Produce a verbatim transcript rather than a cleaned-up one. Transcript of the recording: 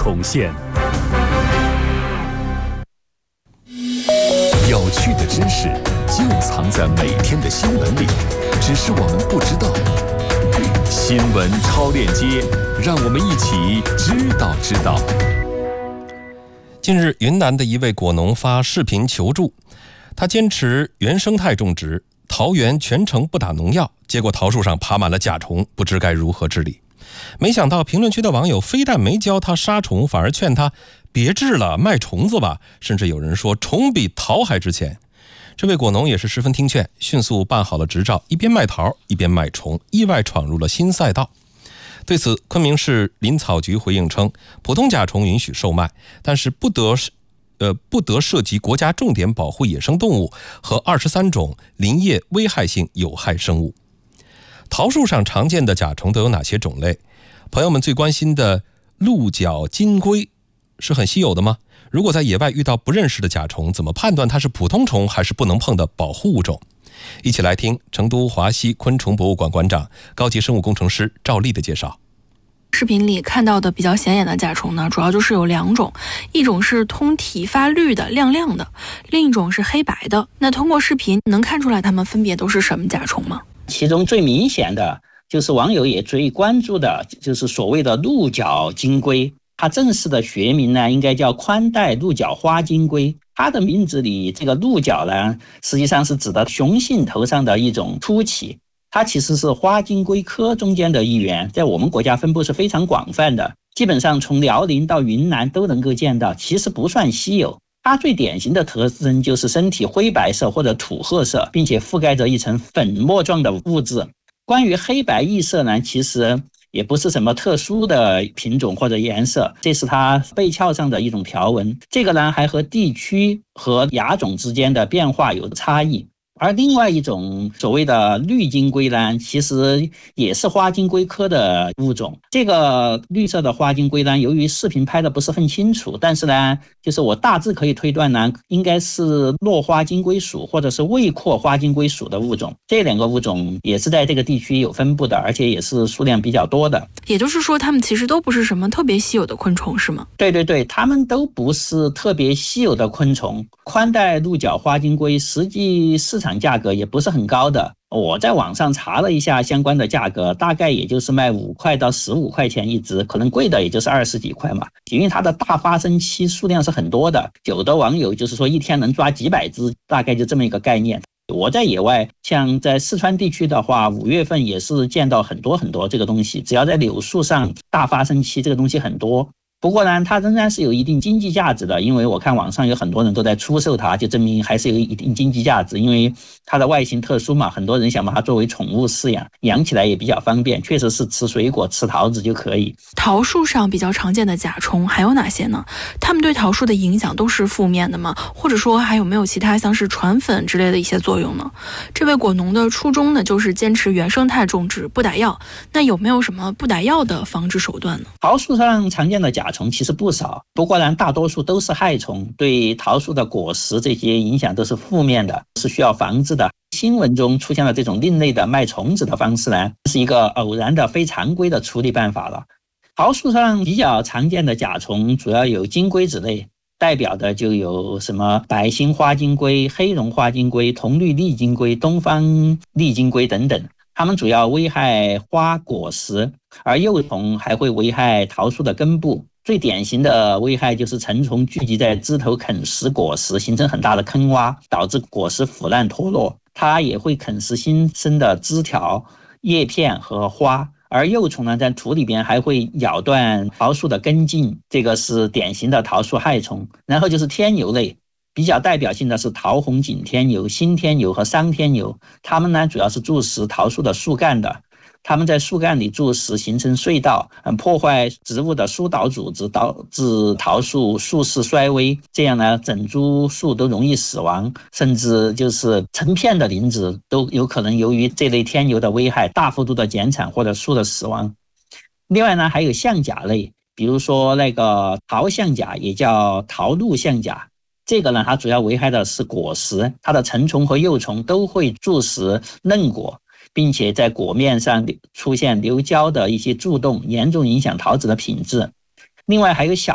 重现。 有趣的知识就藏在每天的新闻里，只是我们不知道。新闻超链接，让我们一起知道知道。 近日，云南的一位果农发视频求助，他坚持原生态种植，桃园全程不打农药，结果桃树上爬满了甲虫，不知该如何治理。没想到评论区的网友非但没教他杀虫，反而劝他别治了，卖虫子吧，甚至有人说虫比桃还值钱。这位果农也是十分听劝，迅速办好了执照，一边卖桃一边卖虫，意外闯入了新赛道。对此，昆明市林草局回应称，普通甲虫允许售卖，但是不得呃不得涉及国家重点保护野生动物和二十三种林业危害性有害生物。桃树上常见的甲虫都有哪些种类？朋友们最关心的鹿角金龟是很稀有的吗？如果在野外遇到不认识的甲虫，怎么判断它是普通虫还是不能碰的保护物种？一起来听成都华西昆虫博物馆馆长、高级生物工程师赵丽的介绍。 视频里看到的比较显眼的甲虫呢，主要就是有两种，一种是通体发绿的亮亮的，另一种是黑白的。那通过视频能看出来它们分别都是什么甲虫吗？ 其中最明显的就是网友也最关注的，就是所谓的鹿角金龟。它正式的学名呢，应该叫宽带鹿角花金龟。它的名字里这个鹿角呢，实际上是指的雄性头上的一种突起。它其实是花金龟科中间的一员，在我们国家分布是非常广泛的，基本上从辽宁到云南都能够见到，其实不算稀有。它最典型的特征就是身体灰白色或者土褐色，并且覆盖着一层粉末状的物质。关于黑白异色呢，其实也不是什么特殊的品种或者颜色，这是它背壳上的一种条纹。这个呢还和地区和亚种之间的变化有差异。而另外一种所谓的绿金龟呢，其实也是花金龟科的物种。这个绿色的花金龟呢，由于视频拍的不是很清楚，但是呢，就是我大致可以推断呢，应该是落花金龟属或者是未阔花金龟属的物种。这两个物种也是在这个地区有分布的，而且也是数量比较多的。 也就是说，它们其实都不是什么特别稀有的昆虫，是吗？ 对对对，它们都不是特别稀有的昆虫。宽带鹿角花金龟实际市场价格也不是很高的，我在网上查了一下相关的价格，大概也就是卖五块到十五块钱一只，可能贵的也就是二十几块嘛。因为它的大发生期数量是很多的，有的网友就是说一天能抓几百只，大概就这么一个概念。我在野外，像在四川地区的话，五月份也是见到很多很多这个东西，只要在柳树上大发生期，这个东西很多。不过呢，它仍然是有一定经济价值的，因为我看网上有很多人都在出售它，就证明还是有一定经济价值。因为它的外形特殊嘛，很多人想把它作为宠物饲养，养起来也比较方便，确实是吃水果吃桃子就可以。 桃树上比较常见的甲虫还有哪些呢？它们对桃树的影响都是负面的吗？或者说还有没有其他像是传粉之类的一些作用呢？这位果农的初衷呢，就是坚持原生态种植，不打药。那有没有什么不打药的防治手段呢？ 桃树上常见的甲虫其实不少，不过呢，大多数都是害虫，对桃树的果实这些影响都是负面的，是需要防治的。新闻中出现了这种另类的卖虫子的方式呢，是一个偶然的非常规的处理办法了。桃树上比较常见的甲虫主要有金龟子类，代表的就有什么白星花金龟、黑绒花金龟、铜绿丽金龟、东方丽金龟等等。它们主要危害花果实，而幼虫还会危害桃树的根部。最典型的危害就是成虫聚集在枝头啃食果实，形成很大的坑洼，导致果实腐烂脱落。它也会啃食新生的枝条、叶片和花。而幼虫呢，在土里边还会咬断桃树的根茎，这个是典型的桃树害虫。然后就是天牛类，比较代表性的是桃红景天牛、新天牛和商天牛，它们呢主要是蛀食桃树的树干的。它们在树干里蛀食，形成隧道，破坏植物的疏导组织，导致桃树树势衰微。这样呢，整株树都容易死亡，甚至就是成片的林子都有可能由于这类天牛的危害大幅度的减产或者树的死亡。另外呢，还有象甲类，比如说那个桃象甲，也叫桃鹿象甲。这个呢，它主要危害的是果实，它的成虫和幼虫都会蛀食嫩果，并且在果面上出现流胶的一些蛀洞，严重影响桃子的品质。另外还有小